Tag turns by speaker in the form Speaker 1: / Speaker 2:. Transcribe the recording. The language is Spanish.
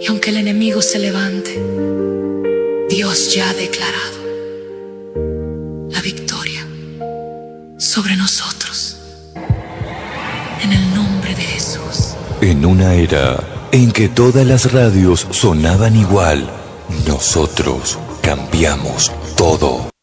Speaker 1: Y aunque el enemigo se levante, Dios ya ha declarado la victoria sobre nosotros. En el nombre de Jesús.
Speaker 2: En una era en que todas las radios sonaban igual, nosotros cambiamos todo.